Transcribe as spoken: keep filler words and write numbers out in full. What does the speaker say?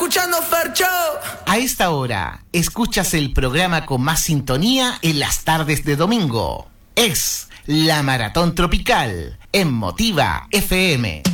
escuchando Fercho. A esta hora, escuchas el programa con más sintonía en las tardes de domingo. Es La Maratón Tropical en Motiva F M.